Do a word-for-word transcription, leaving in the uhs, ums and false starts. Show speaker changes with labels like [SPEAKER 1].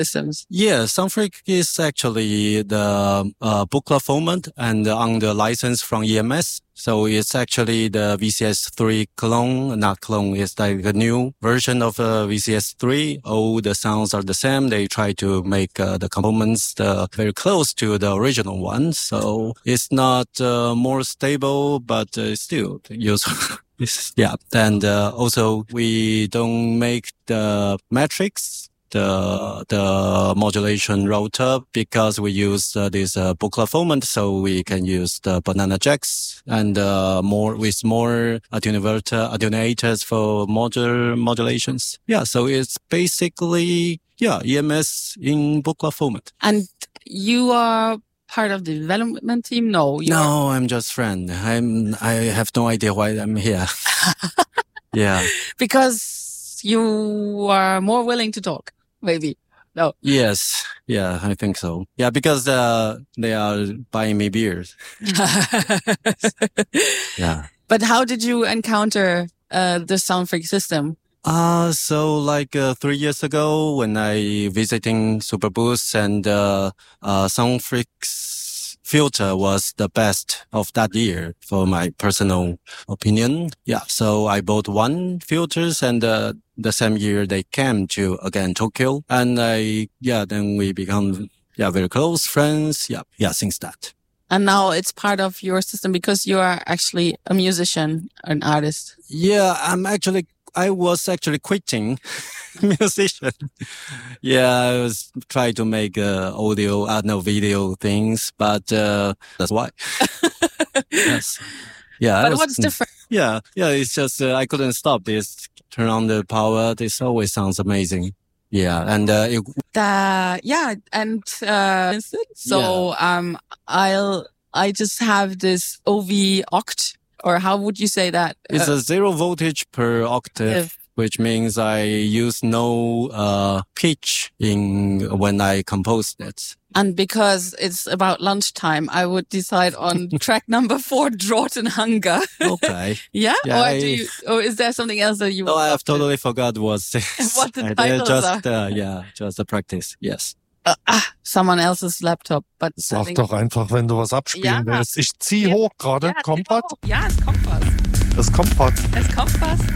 [SPEAKER 1] systems?
[SPEAKER 2] Yeah, Soundfreak is actually the uh, Buchla format and on the license from E M S. So it's actually the V C S three clone, not clone, it's like a new version of uh, V C S three. All the sounds are the same. They try to make uh, the components uh, very close to the original one. So it's not uh, more stable, but uh, still useful. Yeah. And uh, also we don't make the metrics, the the modulation rotor, because we use uh, this uh, Buchla format, so we can use the banana jacks and uh, more with more attenuator attenuators for modul modulations. Yeah, so it's basically yeah E M S in Buchla format.
[SPEAKER 1] And you are part of the development team? No, you're...
[SPEAKER 2] no, I'm just friend. I'm I have no idea why I'm here. Yeah,
[SPEAKER 1] because you are more willing to talk. Maybe. No.
[SPEAKER 2] Yes. Yeah, I think so. Yeah, because uh, they are buying me beers. Yeah.
[SPEAKER 1] But how did you encounter uh, the Soundfreak system?
[SPEAKER 2] Uh, so like uh, three years ago when I visiting Superboost and uh, uh, Soundfreak's filter was the best of that year for my personal opinion. Yeah, so I bought one filters and uh, the same year they came to again Tokyo, and I yeah then we become yeah very close friends. Yeah, yeah since that.
[SPEAKER 1] And now it's part of your system because you are actually a musician, an artist.
[SPEAKER 2] Yeah, I'm actually I was actually quitting musician. Yeah, I was trying to make uh, audio, uh, no video things, but uh, that's why. Yes. Yeah.
[SPEAKER 1] But
[SPEAKER 2] was,
[SPEAKER 1] what's different?
[SPEAKER 2] Yeah, yeah. It's just uh, I couldn't stop this. Turn on the power. This always sounds amazing. Yeah, and uh, it,
[SPEAKER 1] the yeah, and uh, so yeah. um, I'll I just have this O V oct, or how would you say that?
[SPEAKER 2] It's
[SPEAKER 1] uh,
[SPEAKER 2] a zero voltage per octave. If, which means I use no uh pitch in when I compose it.
[SPEAKER 1] And because it's about lunchtime, I would decide on track number four, Drought and Hunger.
[SPEAKER 2] Okay.
[SPEAKER 1] Yeah?
[SPEAKER 2] yeah
[SPEAKER 1] or,
[SPEAKER 2] I,
[SPEAKER 1] do you, or is there something else that you
[SPEAKER 2] No, I have
[SPEAKER 1] to?
[SPEAKER 2] totally forgot what
[SPEAKER 1] what the titles
[SPEAKER 2] just,
[SPEAKER 1] are.
[SPEAKER 2] Uh, yeah, just a practice, yes.
[SPEAKER 1] Uh, ah, someone else's laptop. But
[SPEAKER 3] Sag doch einfach, wenn du was abspielen
[SPEAKER 1] ja.
[SPEAKER 3] willst. Ich zieh ja. hoch gerade.
[SPEAKER 1] Ja,
[SPEAKER 3] kommt was?
[SPEAKER 1] Ja, es kommt was.
[SPEAKER 3] Es kommt was.
[SPEAKER 1] Es kommt was.